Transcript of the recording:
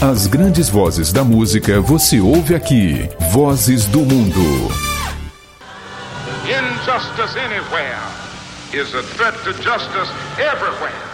As grandes vozes da música você ouve aqui. Vozes do Mundo. Injustice anywhere is a threat to justice everywhere.